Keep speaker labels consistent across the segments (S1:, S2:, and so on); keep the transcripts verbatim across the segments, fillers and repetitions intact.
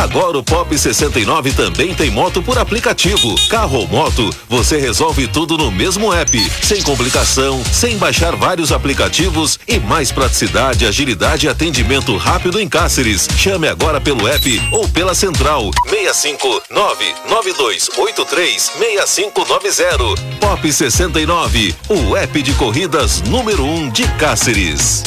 S1: Agora o Pop sessenta e nove também tem moto por aplicativo. Carro ou moto, você resolve tudo no mesmo app, sem complicação, sem baixar vários aplicativos e mais praticidade, agilidade e atendimento rápido em Cáceres. Chame agora pelo app ou pela central seis cinco nove nove dois oito três seis cinco nove zero. Pop sessenta e nove, o app de corridas número um de Cáceres.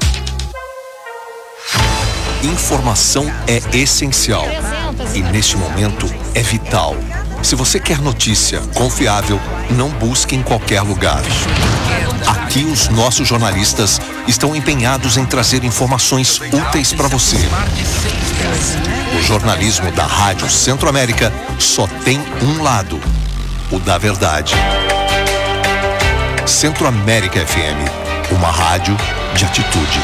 S2: Informação é essencial e neste momento é vital. Se você quer notícia confiável, não busque em qualquer lugar. Aqui os nossos jornalistas estão empenhados em trazer informações úteis para você. O jornalismo da Rádio Centro-América só tem um lado, o da verdade. Centro-América F M, uma rádio de atitude.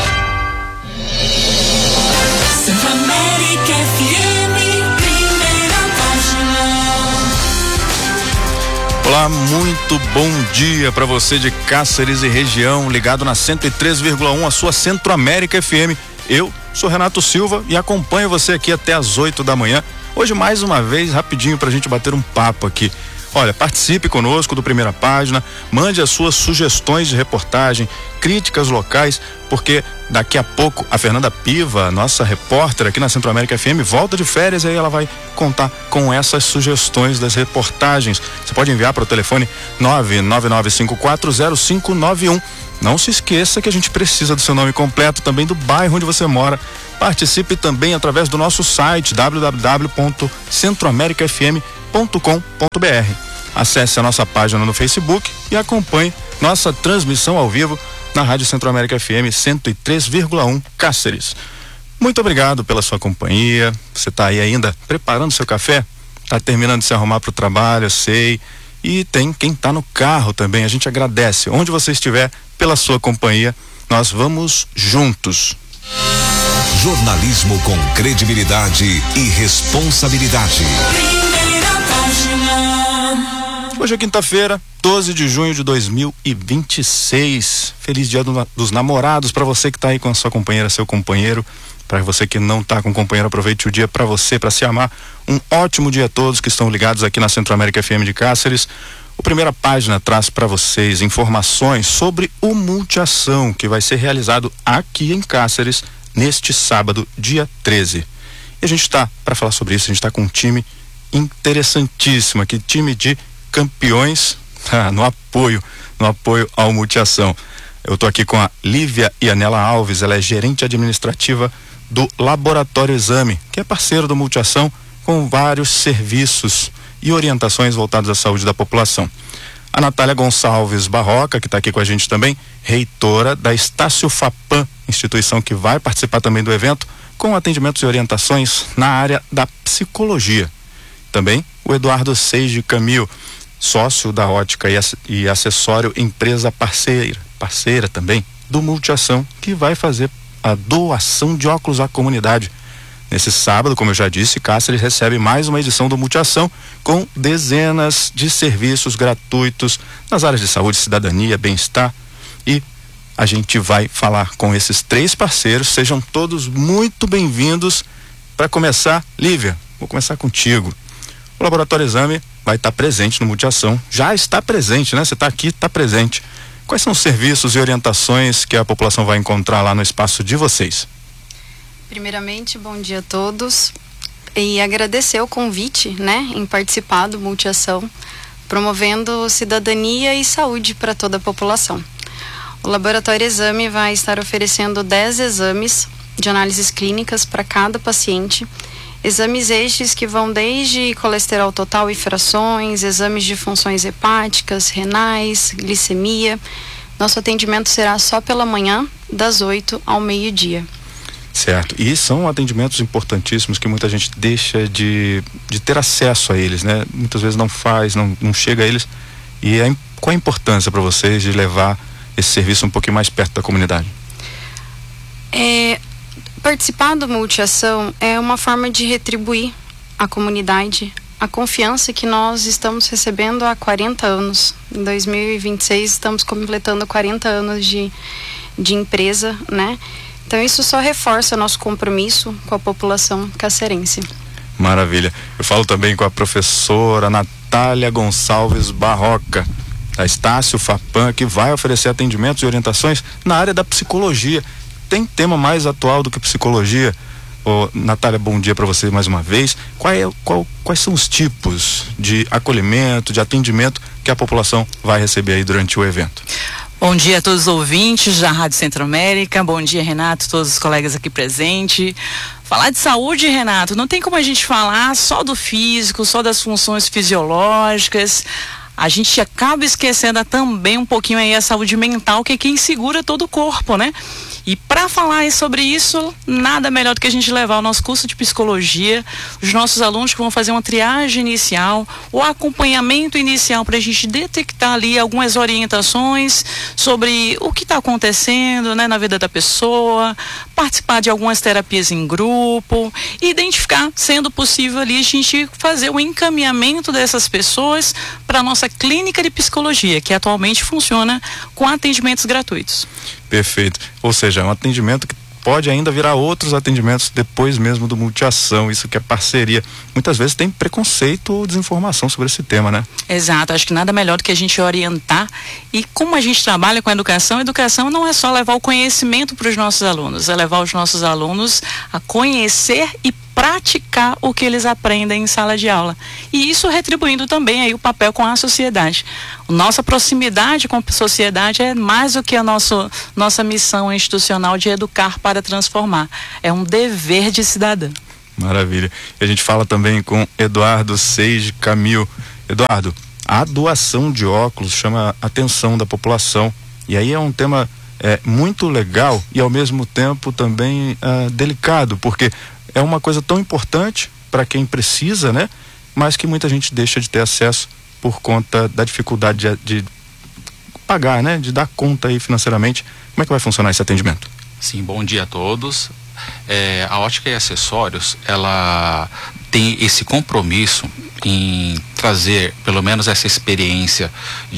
S3: Centro-América F M, primeira página.
S4: Olá, muito bom dia para você de Cáceres e região, ligado na cento e três vírgula um, a sua Centro-América F M. Eu sou Renato Silva e acompanho você aqui até às oito da manhã. Hoje, mais uma vez, rapidinho pra gente bater um papo aqui. Olha, participe conosco do Primeira Página, mande as suas sugestões de reportagem, críticas locais, porque daqui a pouco a Fernanda Piva, nossa repórter aqui na Centro-América F M, volta de férias e aí ela vai contar com essas sugestões das reportagens. Você pode enviar para o telefone nove nove nove cinco quatro zero cinco nove um. Não se esqueça que a gente precisa do seu nome completo, também do bairro onde você mora. Participe também através do nosso site w w w ponto centro america f m ponto com ponto b r. Acesse a nossa página no Facebook e acompanhe nossa transmissão ao vivo na Rádio Centro-América F M cento e três vírgula um Cáceres. Muito obrigado pela sua companhia. Você está aí ainda preparando seu café? Está terminando de se arrumar para o trabalho, eu sei. E tem quem está no carro também. A gente agradece. Onde você estiver, pela sua companhia, nós vamos juntos.
S2: Jornalismo com credibilidade e responsabilidade.
S4: Hoje é quinta-feira, doze de junho de dois mil e vinte e seis. Feliz Dia do, dos Namorados para você que está aí com a sua companheira, seu companheiro. Para você que não está com companheiro, aproveite o dia para você, para se amar. Um ótimo dia a todos que estão ligados aqui na Centro-América F M de Cáceres. O Primeira Página traz para vocês informações sobre o Multiação, que vai ser realizado aqui em Cáceres neste sábado, dia treze. E a gente está, para falar sobre isso, a gente está com um time interessantíssimo aqui, time de campeões ah, no apoio, no apoio ao Multiação. Eu estou aqui com a Lívia Ianela Alves, ela é gerente administrativa do Laboratório Exame, que é parceiro do Multiação com vários serviços e orientações voltadas à saúde da população. A Natália Gonçalves Barroca, que está aqui com a gente também, reitora da Estácio Fapan, instituição que vai participar também do evento, com atendimentos e orientações na área da psicologia. Também o Eduardo Seiji Camil, sócio da Ótica e acessório empresa parceira, parceira também do Multiação, que vai fazer a doação de óculos à comunidade. Nesse sábado, como eu já disse, Cáceres recebe mais uma edição do Multiação com dezenas de serviços gratuitos nas áreas de saúde, cidadania, bem-estar, e a gente vai falar com esses três parceiros. Sejam todos muito bem-vindos. Para começar, Lívia, vou começar contigo. O Laboratório Exame vai estar presente no Multiação, já está presente, né? Você está aqui, está presente. Quais são os serviços e orientações que a população vai encontrar lá no espaço de vocês?
S5: Primeiramente, bom dia a todos e agradecer o convite, né, em participar do Multiação, promovendo cidadania e saúde para toda a população. O Laboratório Exame vai estar oferecendo dez exames de análises clínicas para cada paciente, exames estes que vão desde colesterol total e frações, exames de funções hepáticas, renais, glicemia. Nosso atendimento será só pela manhã, das oito ao meio-dia.
S4: Certo, e são atendimentos importantíssimos que muita gente deixa de, de ter acesso a eles, né? Muitas vezes não faz, não, não chega a eles. E é, qual a importância para vocês de levar esse serviço um pouquinho mais perto da comunidade?
S5: É, participar do Multiação é uma forma de retribuir à comunidade a confiança que nós estamos recebendo há quarenta anos. Em dois mil e vinte e seis estamos completando quarenta anos de, de empresa, né? Então isso só reforça nosso compromisso com a população cacerense.
S4: Maravilha. Eu falo também com a professora Natália Gonçalves Barroca, da Estácio Fapam, que vai oferecer atendimentos e orientações na área da psicologia. Tem tema mais atual do que psicologia? Ô, Natália, bom dia para você mais uma vez. Qual é, qual, quais são os tipos de acolhimento, de atendimento que a população vai receber aí durante o evento?
S6: Bom dia a todos os ouvintes da Rádio Centro-América. Bom dia, Renato, todos os colegas aqui presentes. Falar de saúde, Renato, não tem como a gente falar só do físico, só das funções fisiológicas. A gente acaba esquecendo também um pouquinho aí a saúde mental, que é quem segura todo o corpo, né? E para falar sobre isso, nada melhor do que a gente levar o nosso curso de psicologia, os nossos alunos que vão fazer uma triagem inicial, o acompanhamento inicial para a gente detectar ali algumas orientações sobre o que está acontecendo, né, na vida da pessoa, participar de algumas terapias em grupo, e identificar, sendo possível ali, a gente fazer o encaminhamento dessas pessoas para a nossa clínica de psicologia, que atualmente funciona com atendimentos gratuitos.
S4: Perfeito. Ou seja, é um atendimento que pode ainda virar outros atendimentos depois mesmo do Multiação, isso que é parceria. Muitas vezes tem preconceito ou desinformação sobre esse tema, né?
S6: Exato, acho que nada melhor do que a gente orientar. E como a gente trabalha com a educação, educação não é só levar o conhecimento para os nossos alunos, é levar os nossos alunos a conhecer e praticar o que eles aprendem em sala de aula. E isso retribuindo também aí o papel com a sociedade. Nossa proximidade com a sociedade é mais do que a nossa, nossa missão institucional de educar para transformar. É um dever de cidadão.
S4: Maravilha. E a gente fala também com Eduardo Seiji Camil. Eduardo, a doação de óculos chama a atenção da população. E aí é um tema é, muito legal e ao mesmo tempo também é, delicado, porque é uma coisa tão importante para quem precisa, né? Mas que muita gente deixa de ter acesso por conta da dificuldade de, de pagar, né? De dar conta aí financeiramente. Como é que vai funcionar esse atendimento?
S7: Sim, bom dia a todos. É, a Ótica e Acessórios, ela tem esse compromisso em trazer pelo menos essa experiência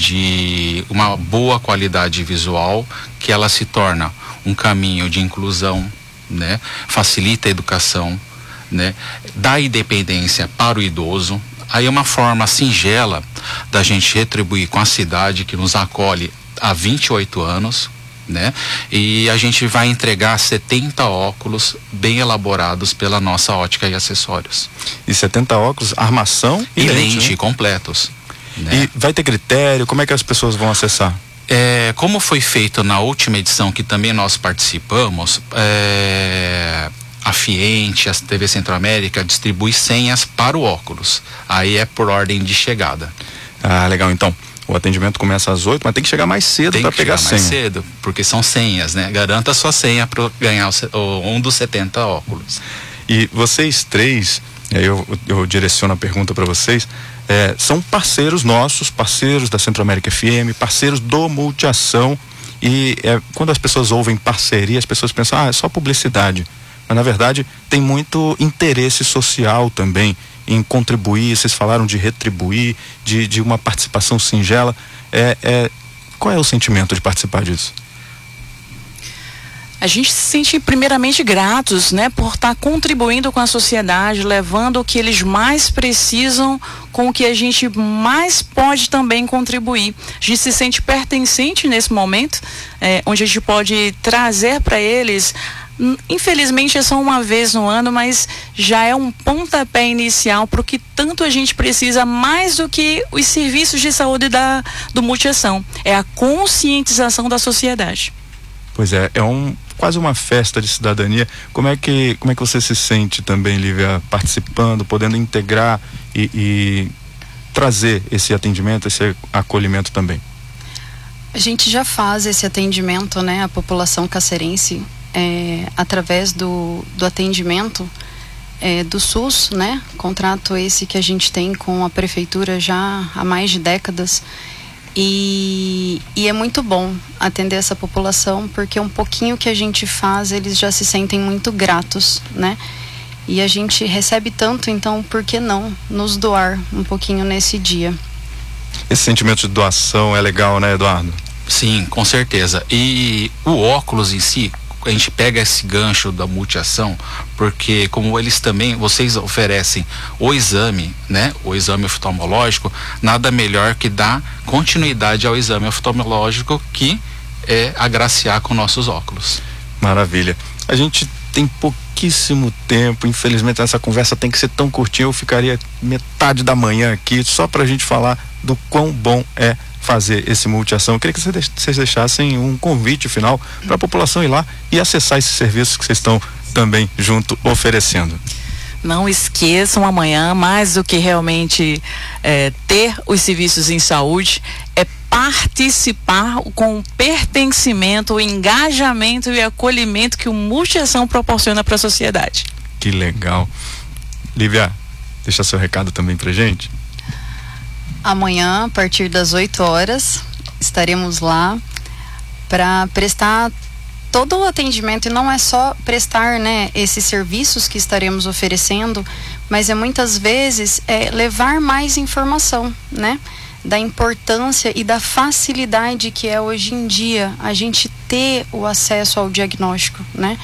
S7: de uma boa qualidade visual, que ela se torna um caminho de inclusão, né? Facilita a educação, né? Dá independência para o idoso. Aí é uma forma singela da gente retribuir com a cidade que nos acolhe há vinte e oito anos, né? E a gente vai entregar setenta óculos bem elaborados pela nossa Ótica e Acessórios.
S4: E setenta óculos, armação e,
S7: e
S4: lente,
S7: lente
S4: né?
S7: completos, né?
S4: E vai ter critério? Como é que as pessoas vão acessar?
S7: É, como foi feito na última edição, que também nós participamos, é, a Fiente, a T V Centro-América distribui senhas para o óculos. Aí é por ordem de chegada.
S4: Ah, legal. Então, o atendimento começa às oito, mas tem que chegar mais cedo para pegar a senha.
S7: Tem que chegar mais cedo, porque são senhas, né? Garanta a sua senha para ganhar o, o, um dos setenta óculos.
S4: E vocês três, aí eu, eu direciono a pergunta para vocês, é, são parceiros nossos, parceiros da Centro-América F M, parceiros do Multiação. E é, quando as pessoas ouvem parceria, as pessoas pensam, ah, é só publicidade. Mas na verdade tem muito interesse social também em contribuir. Vocês falaram de retribuir, de, de uma participação singela. É, é, qual é o sentimento de participar disso?
S6: A gente se sente primeiramente gratos, né, por estar contribuindo com a sociedade, levando o que eles mais precisam com o que a gente mais pode também contribuir. A gente se sente pertencente nesse momento, é, onde a gente pode trazer para eles. Infelizmente é só uma vez no ano, mas já é um pontapé inicial para o que tanto a gente precisa, mais do que os serviços de saúde da, do Multiação. É a conscientização da sociedade.
S4: Pois é, é um, quase uma festa de cidadania. Como é que, como é que você se sente também, Lívia, participando, podendo integrar e, e trazer esse atendimento, esse acolhimento também?
S5: A gente já faz esse atendimento, né, à população cacerense. É, através do, do atendimento é, do SUS, né? Contrato esse que a gente tem com a prefeitura já há mais de décadas. E, e é muito bom atender essa população, porque um pouquinho que a gente faz, eles já se sentem muito gratos, né? E a gente recebe tanto, então por que não nos doar um pouquinho nesse dia?
S4: Esse sentimento de doação é legal, né, Eduardo?
S7: Sim, com certeza. E o óculos em si, a gente pega esse gancho da multiação, porque como eles também, vocês oferecem o exame, né, o exame oftalmológico, nada melhor que dar continuidade ao exame oftalmológico, que é agraciar com nossos óculos.
S4: Maravilha. A gente tem pouquíssimo tempo, infelizmente essa conversa tem que ser tão curtinha, eu ficaria metade da manhã aqui só pra gente falar do quão bom é fazer esse multiação. Eu queria que vocês deixassem um convite final para a população ir lá e acessar esses serviços que vocês estão também junto oferecendo.
S6: Não esqueçam, amanhã, mais do que realmente é, ter os serviços em saúde, é participar com o pertencimento, o engajamento e acolhimento que o Multiação proporciona para a sociedade.
S4: Que legal. Lívia, deixa seu recado também pra gente.
S5: Amanhã, a partir das oito horas, estaremos lá para prestar todo o atendimento, e não é só prestar, né, esses serviços que estaremos oferecendo, mas é muitas vezes é, levar mais informação, né, da importância e da facilidade que é hoje em dia a gente ter o acesso ao diagnóstico, né.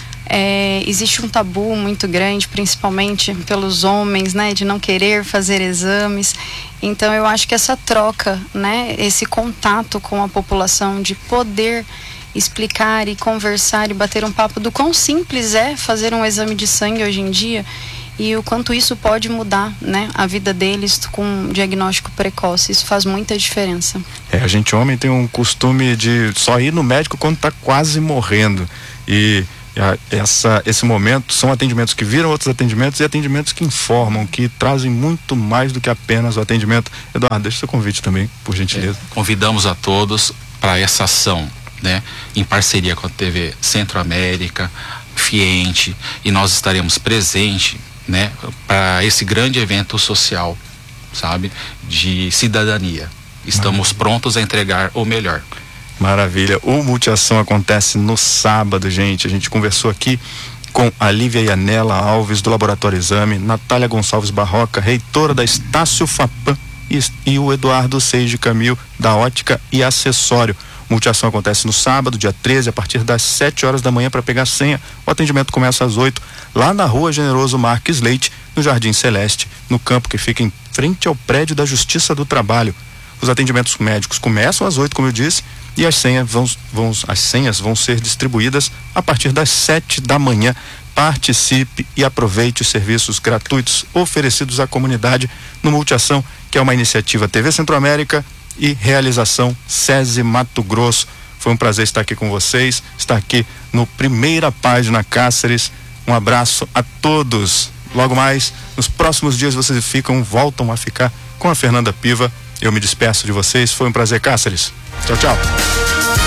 S5: É, existe um tabu muito grande, principalmente pelos homens, né, de não querer fazer exames. Então eu acho que essa troca, né, esse contato com a população, de poder explicar e conversar e bater um papo do quão simples é fazer um exame de sangue hoje em dia e o quanto isso pode mudar, né, a vida deles com um diagnóstico precoce. Isso faz muita diferença.
S4: É, a gente homem tem um costume de só ir no médico quando está quase morrendo, e essa, esse momento são atendimentos que viram outros atendimentos e atendimentos que informam, que trazem muito mais do que apenas o atendimento. Eduardo, deixa seu convite também, por gentileza.
S7: É, convidamos a todos para essa ação, né, em parceria com a T V Centro-América, Fiente, e nós estaremos presentes, né, para esse grande evento social, sabe, de cidadania. Estamos Maravilha. Prontos a entregar o melhor.
S4: Maravilha. O Multiação acontece no sábado, gente. A gente conversou aqui com a Lívia Yanela Alves, do Laboratório Exame, Natália Gonçalves Barroca, reitora da Estácio Fapam, e, e o Eduardo Seiji Camil, da Ótica e Acessório. Multiação acontece no sábado, dia treze, a partir das sete horas da manhã, para pegar senha. O atendimento começa às oito, lá na Rua Generoso Marques Leite, no Jardim Celeste, no campo que fica em frente ao prédio da Justiça do Trabalho. Os atendimentos médicos começam às oito, como eu disse, e as senhas vão, vão, as senhas vão ser distribuídas a partir das sete da manhã. Participe e aproveite os serviços gratuitos oferecidos à comunidade no Multiação, que é uma iniciativa T V Centro-América e realização SESI Mato Grosso. Foi um prazer estar aqui com vocês, estar aqui no Primeira Página Cáceres. Um abraço a todos. Logo mais, nos próximos dias vocês ficam, voltam a ficar com a Fernanda Piva. Eu me despeço de vocês. Foi um prazer, Cáceres. Tchau, tchau.